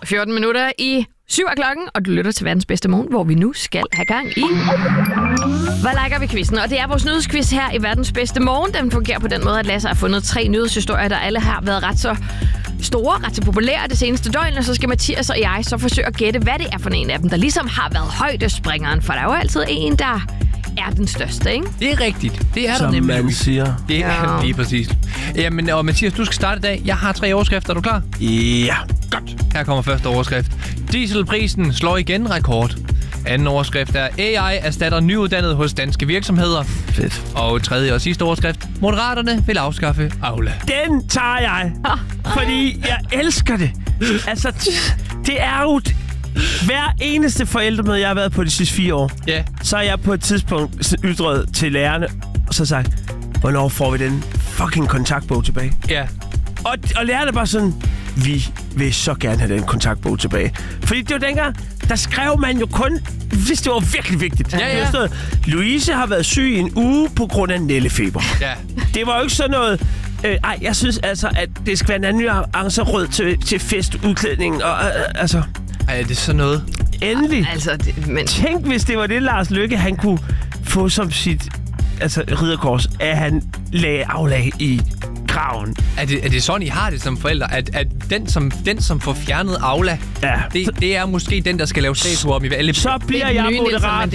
14 minutter i 7 af klokken, og du lytter til verdens bedste morgen, hvor vi nu skal have gang i Hvad liker vi quizzen? Og det er vores nyhedsquiz her i verdens bedste morgen. Den fungerer på den måde, at Lasse har fundet 3 nyhedshistorier, der alle har været ret så store, ret så populære det seneste døgn, og så skal Mathias og jeg så forsøge at gætte, hvad det er for en af dem, der ligesom har været højdespringeren, for der er jo altid en, der er den største, ikke? Det er rigtigt. Det er som der nemlig. man siger. Det er lige præcis. Jamen, og Mathias, du skal starte i dag. Jeg har 3 overskrifter. Er du klar? Ja. Godt. Her kommer første overskrift. Dieselprisen slår igen rekord. Anden overskrift er AI erstatter nyuddannet hos danske virksomheder. Fedt. Og tredje og sidste overskrift. Moderaterne vil afskaffe Aula. Den tager jeg, fordi jeg elsker det. Altså, det er jo... Hver eneste forældremøde, jeg har været på de sidste 4 år, så er jeg på et tidspunkt ytret til lærerne, og så sagt, hvornår får vi den fucking kontaktbog tilbage? Ja. Og lærerne bare sådan, vi vil så gerne have den kontaktbog tilbage. Fordi det var dengang, der skrev man jo kun, hvis det var virkelig vigtigt. Ja. Stod, Louise har været syg i en uge på grund af nældefeber. Ja. Det var jo ikke sådan noget... jeg synes altså, at det skal være en anden nuance rød til festudklædningen. Og altså... Ej, det er sådan noget. Endelig. Altså, men... Tænk, hvis det var det, Lars Løkke, han kunne få som sit ridderkors, at han lagde aflag i graven. Er det sådan, I har det som forældre? At den, som får fjernet Aula, det er måske den, der skal lave statue om i alle... Så bliver jeg moderat.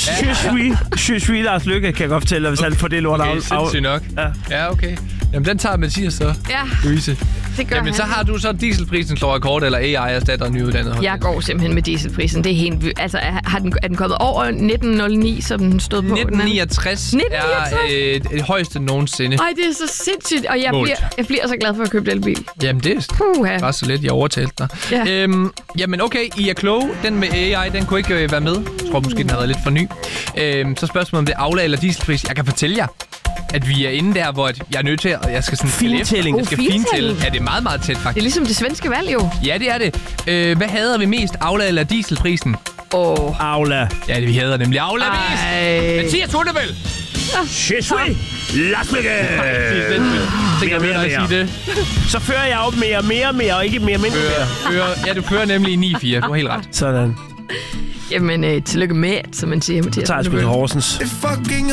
Je suis Lars Løkke, kan jeg godt fortælle, hvis han får det lort af. Sindssygt nok. Ja, okay. Jamen, den tager Mathias så. Ja. Louise. Jamen, så har du så dieselprisen slår rekord, eller AI erstatter nyuddannet. Jeg går simpelthen med dieselprisen. Det er helt vildt. Altså, er den kommet over 1909, som den stod på? 1969 er det højeste nogensinde. Ej, det er så sindssygt. Og jeg bliver så glad for at købe elbil. Jamen, det er bare så lidt, jeg overtalte dig. Ja. Jamen, okay, I er kloge. Den med AI, den kunne ikke være med. Jeg tror måske, den har været lidt for ny. Så spørgsmålet om det er Aula eller dieselpris. Jeg kan fortælle jer, at vi er inde der, hvor jeg er nødt til, og jeg skal sådan... Fintælling. Jeg skal fintælle. Ja, det er meget, meget tæt, faktisk. Det er ligesom det svenske valg, jo. Ja, det er det. Hvad hader vi mest? Aula eller dieselprisen? Aula. Ja, vi hader nemlig Aula mest. Mathias Hundevel! Je suis Lars Løkke! Tænker mere at sige det. Så fører jeg op mere, og ikke mere. Ja, du fører nemlig i 9-4. Du har helt ret. Sådan. Jamen, tillykke med, som man siger, Mathias. Så tager jeg sgu til Horsens.